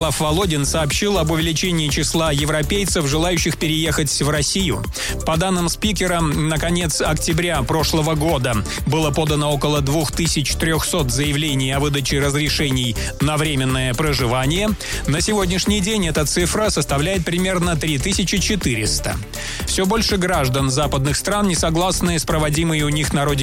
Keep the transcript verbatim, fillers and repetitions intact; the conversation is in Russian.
Вячеслав Володин сообщил об увеличении числа европейцев, желающих переехать в Россию. По данным спикера, на конец октября прошлого года было подано около две тысячи триста заявлений о выдаче разрешений на временное проживание. На сегодняшний день эта цифра составляет примерно три тысячи четыреста. Все больше граждан западных стран не согласны с проводимой у них на родине